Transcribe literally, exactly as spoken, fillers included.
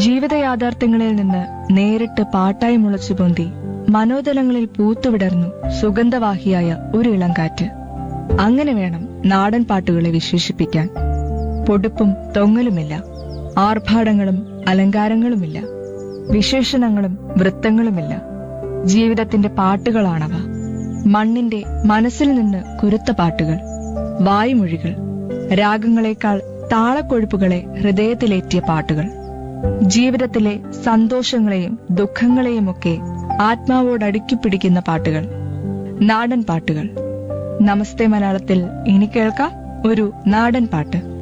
ജീവിത യാഥാർത്ഥ്യങ്ങളിൽ നിന്ന് നേരിട്ട് പാട്ടായി മുളച്ചു പൊന്തി മനോതലങ്ങളിൽ പൂത്തുവിടർന്നു സുഗന്ധവാഹിയായ ഒരു ഇളംകാറ്റ്. അങ്ങനെ വേണം നാടൻ പാട്ടുകളെ വിശേഷിപ്പിക്കാൻ. പൊടുപ്പും തൊങ്ങലുമില്ല, ആർഭാടങ്ങളും അലങ്കാരങ്ങളുമില്ല, വിശേഷണങ്ങളും വൃത്തങ്ങളുമില്ല. ജീവിതത്തിന്റെ പാട്ടുകളാണവ. മണ്ണിന്റെ മനസ്സിൽ നിന്ന് കുരുത്ത പാട്ടുകൾ, വായ്മൊഴികൾ, രാഗങ്ങളെക്കാൾ താളക്കൊഴുപ്പുകളെ ഹൃദയത്തിലേറ്റിയ പാട്ടുകൾ. ജീവിതത്തിലെ സന്തോഷങ്ങളെയും ദുഃഖങ്ങളെയുമൊക്കെ ആത്മാവോടടുക്കി പിടിക്കുന്ന പാട്ടുകൾ, നാടൻ പാട്ടുകൾ. നമസ്തേ മലയാളത്തിൽ ഇനി കേൾക്കാം ഒരു നാടൻ പാട്ട്.